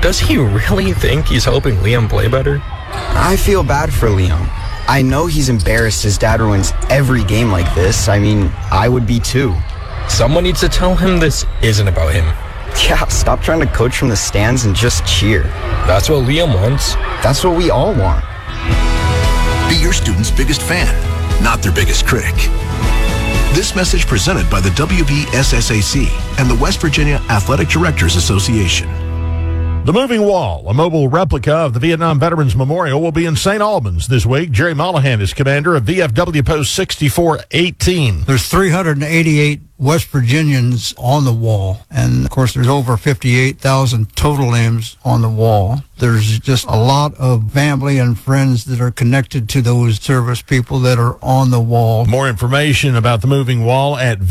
Does he really think he's helping Liam play better? I feel bad for Liam. I know he's embarrassed his dad ruins every game like this. I mean, I would be too. Someone needs to tell him this isn't about him. Yeah, stop trying to coach from the stands and just cheer. That's what Liam wants. That's what we all want. Be your student's biggest fan, not their biggest critic. This message presented by the WVSSAC and the West Virginia Athletic Directors Association. The Moving Wall, a mobile replica of the Vietnam Veterans Memorial, will be in St. Albans this week. Jerry Mollahan is commander of VFW Post 6418. There's 388 West Virginians on the wall, and of course there's over 58,000 total names on the wall. There's just a lot of family and friends that are connected to those service people that are on the wall. More information about the Moving Wall at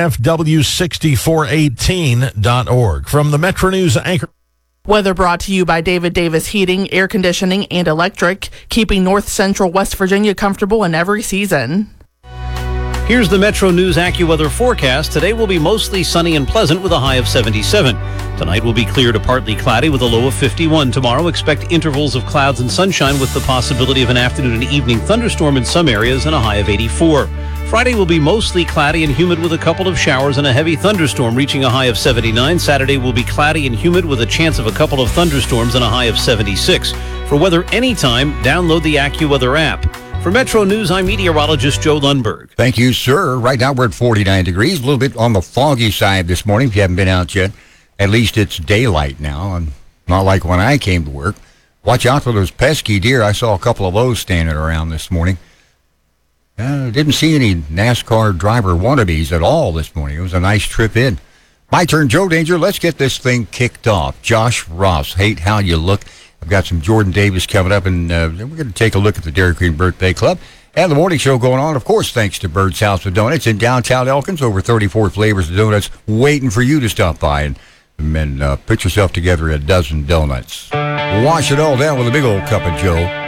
VFW6418.org. From the Metro News anchor. Weather brought to you by David Davis Heating, Air Conditioning, and Electric, keeping North Central West Virginia comfortable in every season. Here's the Metro News AccuWeather forecast. Today will be mostly sunny and pleasant with a high of 77. Tonight will be clear to partly cloudy with a low of 51. Tomorrow, expect intervals of clouds and sunshine with the possibility of an afternoon and evening thunderstorm in some areas and a high of 84. Friday will be mostly cloudy and humid with a couple of showers and a heavy thunderstorm reaching a high of 79. Saturday will be cloudy and humid with a chance of a couple of thunderstorms and a high of 76. For weather anytime, download the AccuWeather app. For Metro News, I'm meteorologist Joe Lundberg. Thank you, sir. Right now we're at 49 degrees, a little bit on the foggy side this morning if you haven't been out yet. At least it's daylight now, and not like when I came to work. Watch out for those pesky deer. I saw a couple of those standing around this morning. Didn't see any NASCAR driver wannabes at all this morning. It was a nice trip in. My turn, Joe Danger. Let's get this thing kicked off. Josh Ross, hate how you look. I've got some Jordan Davis coming up, and we're going to take a look at the Dairy Queen Birthday Club. And the morning show going on, of course, thanks to Bird's House of Donuts in downtown Elkins. Over 34 flavors of donuts waiting for you to stop by and put yourself together a dozen donuts. Wash it all down with a big old cup of Joe.